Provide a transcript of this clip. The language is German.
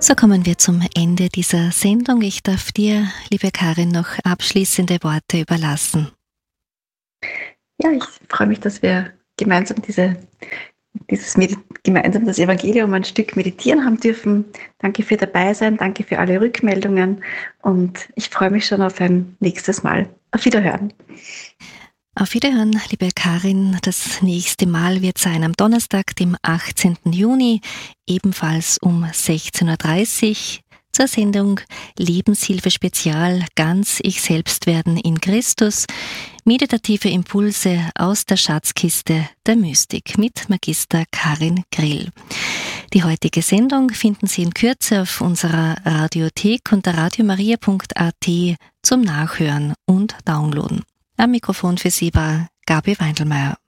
So kommen wir zum Ende dieser Sendung. Ich darf dir, liebe Karin, noch abschließende Worte überlassen. Ja, ich freue mich, dass wir gemeinsam gemeinsam das Evangelium ein Stück meditieren haben dürfen. Danke für dabei sein, danke für alle Rückmeldungen und ich freue mich schon auf ein nächstes Mal. Auf Wiederhören. Auf Wiederhören, liebe Karin. Das nächste Mal wird sein am Donnerstag, dem 18. Juni, ebenfalls um 16.30 Uhr zur Sendung Lebenshilfe Spezial, ganz ich selbst werden in Christus. Meditative Impulse aus der Schatzkiste der Mystik mit Magister Karin Grill. Die heutige Sendung finden Sie in Kürze auf unserer Radiothek unter radiomaria.at zum Nachhören und Downloaden. Am Mikrofon für Sie war Gabi Weindelmeier.